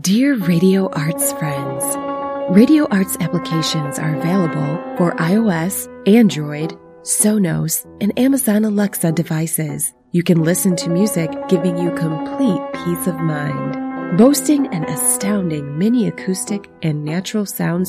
Dear Radio Arts friends, Radio Arts applications are available for iOS, Android, Sonos, and Amazon Alexa devices. You can listen to music giving you complete peace of mind. Boasting an astounding mini acoustic and natural sound